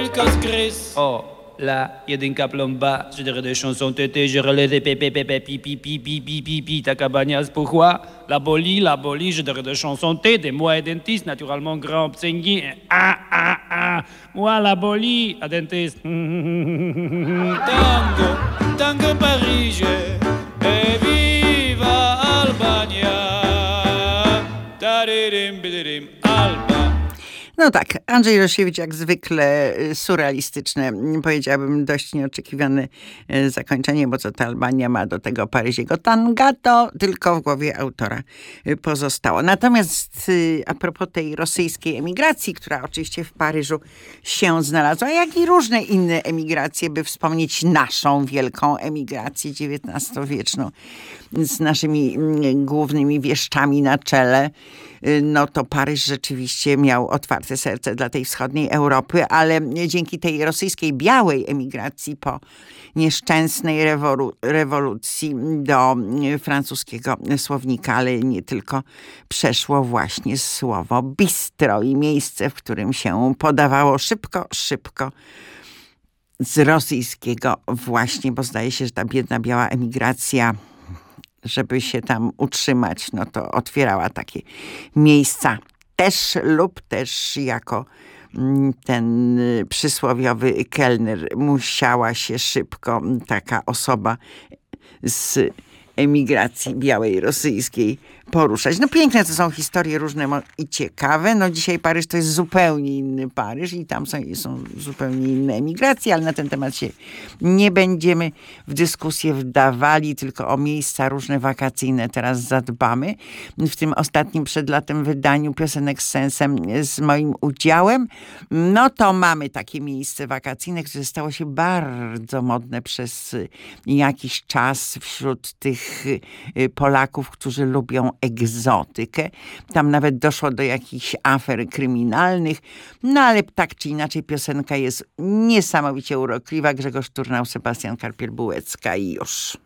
quelques gris. Oh, là, il y a des plomba, je dirais des chansons tété, je relais des pépé, pépé, pipi, pipi, pipi, pipi, ta cabagnas, pourquoi? La bolie, je dirais des chansons té, des mois et dentistes, naturellement grand, psengui, moi la bolie, à dentiste. Tango Parigi, e viva Albania. Taririm, bidirim, Alba. No tak, Andrzej Rosiewicz jak zwykle surrealistyczne, powiedziałabym dość nieoczekiwane zakończenie, bo co ta Albania ma do tego paryziego tanga, to tylko w głowie autora pozostało. Natomiast a propos tej rosyjskiej emigracji, która oczywiście w Paryżu się znalazła, jak i różne inne emigracje, by wspomnieć naszą wielką emigrację XIX-wieczną z naszymi głównymi wieszczami na czele, no to Paryż rzeczywiście miał otwarte serce dla tej wschodniej Europy, ale dzięki tej rosyjskiej białej emigracji po nieszczęsnej rewolucji do francuskiego słownika, ale nie tylko, przeszło właśnie słowo bistro i miejsce, w którym się podawało szybko z rosyjskiego właśnie, bo zdaje się, że ta biedna biała emigracja, żeby się tam utrzymać, no to otwierała takie miejsca też jako ten przysłowiowy kelner musiała się szybko taka osoba z emigracji białej rosyjskiej poruszać. No piękne to są historie różne i ciekawe. No dzisiaj Paryż to jest zupełnie inny Paryż i tam są zupełnie inne emigracje, ale na ten temat się nie będziemy w dyskusję wdawali, tylko o miejsca różne wakacyjne teraz zadbamy. W tym ostatnim przed latem wydaniu Piosenek z sensem z moim udziałem, no to mamy takie miejsce wakacyjne, które stało się bardzo modne przez jakiś czas wśród tych Polaków, którzy lubią egzotykę. Tam nawet doszło do jakichś afer kryminalnych, no ale tak czy inaczej piosenka jest niesamowicie urokliwa. Grzegorz Turnał, Sebastian Karpiel-Bułecka i już.